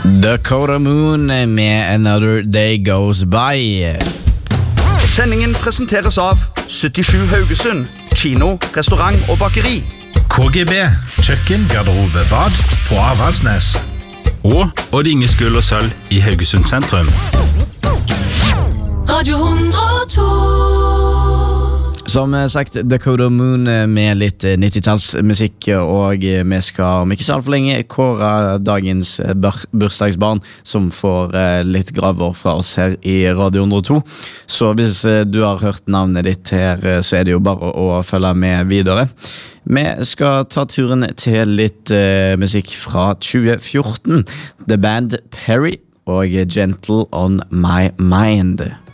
Dakota Moon med Another Day Goes By. Sendingen presenteres av 77 Haugesund, kino, restaurant og bakeri. KGB, kjøkken, garderobe, bad på Avaldsnes. Og Odd Inge Skull og Sølv i Haugesund sentrum. Radio 102. Som sagt, Dakota Moon med litt 90-tallsmusikk, og vi skal om ikke så alt for lenge kåre dagens bursdagsbarn som får litt graver fra oss her i Radio 102. Så hvis du har hørt navnet ditt her, så er det jo bare å følge med videre. Vi skal ta turen til litt musikk fra 2014. The Band Perry og Gentle on My Mind.